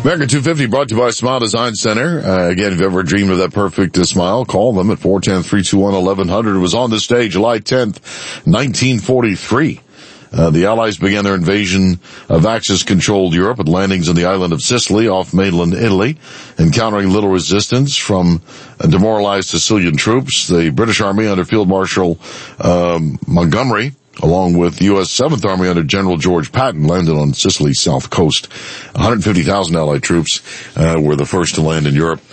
America 250 brought to you by Smile Design Center. Again, if you've ever dreamed of that perfect smile, call them at 410-321-1100. It was on this day, July 10th, 1943. The Allies began their invasion of Axis-controlled Europe with landings on the island of Sicily off mainland Italy. Encountering little resistance from demoralized Sicilian troops, the British Army under Field Marshal Montgomery, along with the U.S. 7th Army under General George Patton, landed on Sicily's south coast. 150,000 Allied troops were the first to land in Europe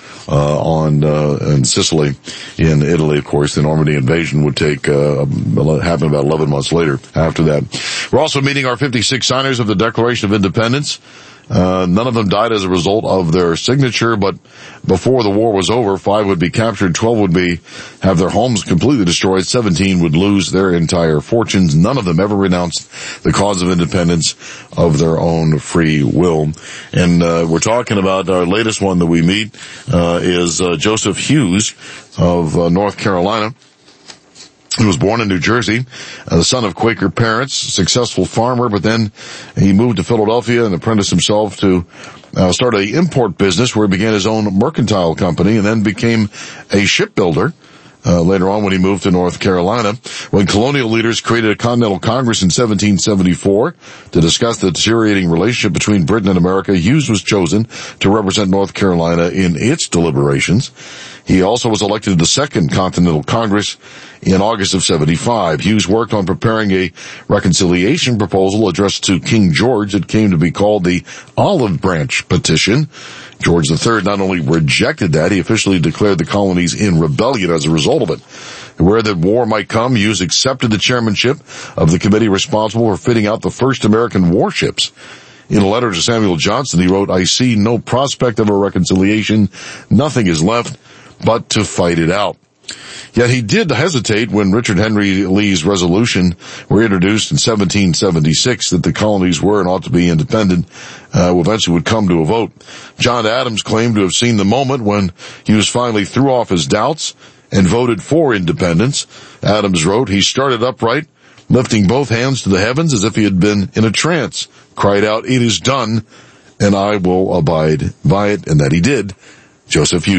in Sicily. In Italy, of course, the Normandy invasion would happen about 11 months later after that. We're also meeting our 56 signers of the Declaration of Independence. None of them died as a result of their signature, but before the war was over, 5 would be captured, 12 would have their homes completely destroyed, 17 would lose their entire fortunes. None of them ever renounced the cause of independence of their own free will. And we're talking about our latest one that we meet is Joseph Hughes of North Carolina. He was born in New Jersey, the son of Quaker parents, successful farmer, but then he moved to Philadelphia and apprenticed himself to start an import business where he began his own mercantile company and then became a shipbuilder. Later on when he moved to North Carolina. When colonial leaders created a Continental Congress in 1774 to discuss the deteriorating relationship between Britain and America, Hughes was chosen to represent North Carolina in its deliberations. He also was elected to the Second Continental Congress in August of 75. Hughes worked on preparing a reconciliation proposal addressed to King George that came to be called the Olive Branch Petition. George III not only rejected that, he officially declared the colonies in rebellion as a result of it. Aware that war might come, Hughes accepted the chairmanship of the committee responsible for fitting out the first American warships. In a letter to Samuel Johnson, he wrote, "I see no prospect of a reconciliation. Nothing is left but to fight it out." Yet he did hesitate when Richard Henry Lee's resolution were introduced in 1776 that the colonies were and ought to be independent, eventually would come to a vote. John Adams claimed to have seen the moment when Hughes finally threw off his doubts and voted for independence. Adams wrote, "He started upright, lifting both hands to the heavens as if he had been in a trance, cried out, 'It is done, and I will abide by it,' and that he did." Joseph Hughes.